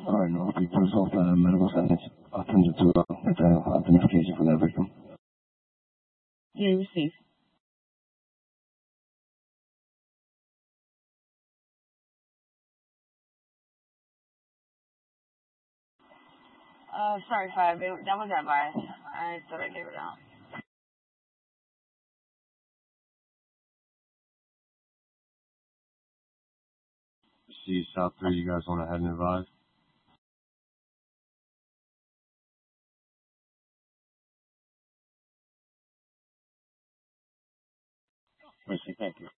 Alright, no, the result medical sentence attended to the identification for that victim. You receive. Sorry, 5. That was that bias. I thought I gave it out. See South 3, you guys want to head and advise? Mercy, thank you.